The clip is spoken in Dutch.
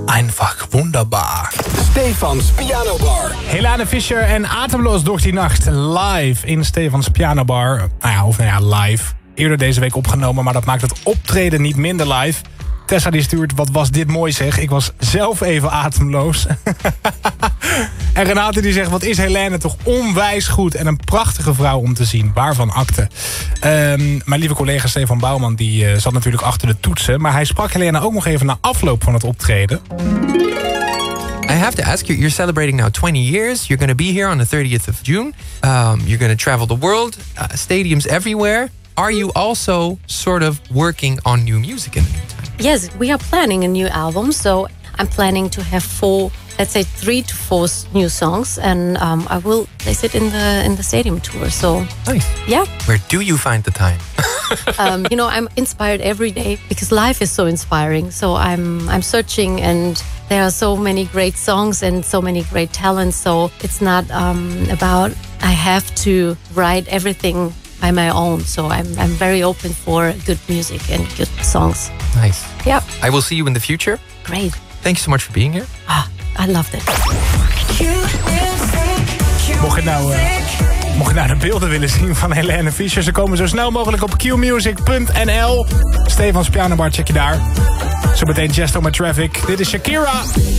Einfach wunderbar. Stefans Piano Bar. Helene Fischer en Atemloos door die nacht live in Stefans Piano Bar. Nou ja, live. Eerder deze week opgenomen, maar dat maakt het optreden niet minder live. Tessa die stuurt, wat was dit mooi zeg. Ik was zelf even ademloos. En Renate die zegt, wat is Helene toch onwijs goed. En een prachtige vrouw om te zien. Waarvan akte. Mijn lieve collega Stefan Bouwman die zat natuurlijk achter de toetsen. Maar hij sprak Helene ook nog even na afloop van het optreden. I have to ask you, you're celebrating now 20 years. You're going to be here on the 30th of June. You're going to travel the world. Stadiums everywhere. Are you also sort of working on new music in the meantime? Yes, we are planning a new album. So I'm planning to have 3 to 4 new songs. And I will place it in the stadium tour. So Nice. Yeah. Where do you find the time? I'm inspired every day because life is so inspiring. So I'm searching, and there are so many great songs and so many great talents. So it's not about I have to write everything by my own. So I'm very open for good music and good songs. Nice. Yeah. I will see you in the future. Great. Thank you so much for being here. I loved it. Mocht je nou de beelden willen zien van Helene Fischer, ze komen zo snel mogelijk op qmusic.nl. Stefans Piano Bar, check je daar. Zo meteen Chesto met Traffic. Dit is Shakira.